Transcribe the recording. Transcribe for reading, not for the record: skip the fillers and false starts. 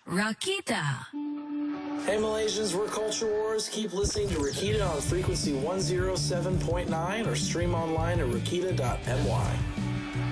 Rakita. Hey Malaysians, we're Culture Wars. Keep listening to Rakita on frequency 107.9 or stream online at rakita.my.